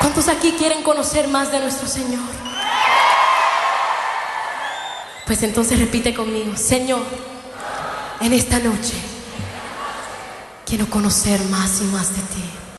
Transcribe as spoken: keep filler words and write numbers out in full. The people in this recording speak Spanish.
¿Cuántos aquí quieren conocer más de nuestro Señor? Pues entonces repite conmigo: Señor, en esta noche quiero conocer más y más de ti.